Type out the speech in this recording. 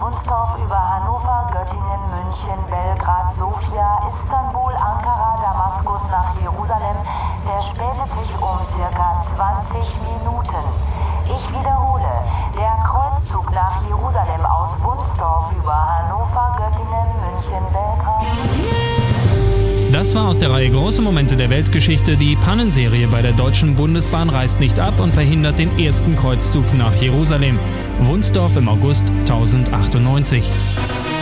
Wunstorf über Hannover, Göttingen, München, Belgrad, Sofia, Istanbul, Ankara, Damaskus nach Jerusalem verspätet sich um circa 20 Minuten. Ich wiederhole, der Kreuzzug nach Jerusalem aus Wunstorf über Hannover, Göttingen, München, Belgrad. Das war aus der Reihe Große Momente der Weltgeschichte. Die Pannenserie bei der Deutschen Bundesbahn reißt nicht ab und verhindert den ersten Kreuzzug nach Jerusalem. Wunstorf im August 1098.